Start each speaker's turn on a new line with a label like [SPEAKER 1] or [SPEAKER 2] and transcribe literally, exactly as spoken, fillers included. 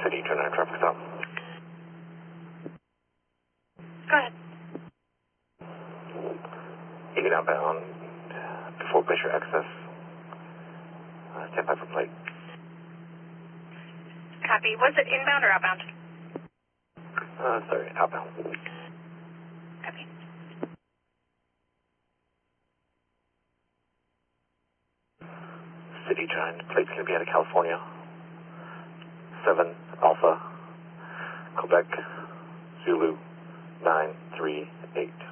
[SPEAKER 1] City, turn nine traffic stop.
[SPEAKER 2] Go ahead.
[SPEAKER 1] You get outbound before Glacier access. Uh, stand by for plate.
[SPEAKER 2] Copy. Was it inbound or outbound?
[SPEAKER 1] Uh, sorry, outbound.
[SPEAKER 2] Copy.
[SPEAKER 1] City Giant, plate's going to be out of California. seven Alpha, Quebec, Zulu, nine three eight.